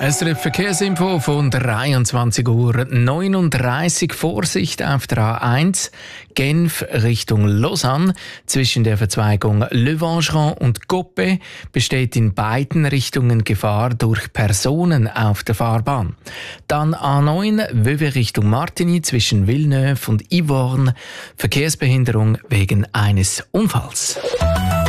SRF Verkehrsinfo von 23:39 Uhr. Vorsicht auf der A1 Genf Richtung Lausanne. Zwischen der Verzweigung Le Vangeron und Coppet besteht in beiden Richtungen Gefahr durch Personen auf der Fahrbahn. Dann A9 Vevey Richtung Martigny zwischen Villeneuve und Yvorne. Verkehrsbehinderung wegen eines Unfalls.